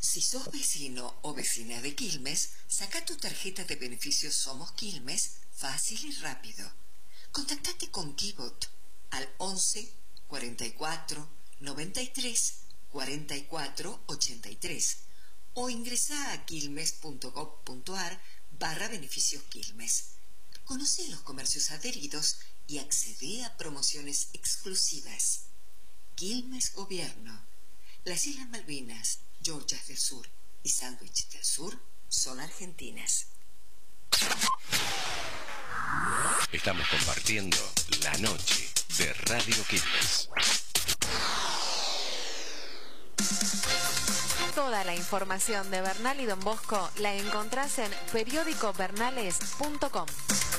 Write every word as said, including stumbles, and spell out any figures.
Si sos vecino o vecina de Quilmes, saca tu tarjeta de beneficios Somos Quilmes fácil y rápido. Contactate con Kibot al once, cuarenta y cuatro, noventa y tres, cuarenta y cuatro, ochenta y tres o ingresa a quilmes.gov.ar barra beneficios Quilmes. Conoce los comercios adheridos y accede a promociones exclusivas. Quilmes Gobierno. Las Islas Malvinas, Georgias del Sur y Sandwich del Sur son argentinas. Estamos compartiendo la noche de Radio Quilmes. Toda la información de Bernal y Don Bosco la encontrás en periódico bernales punto com.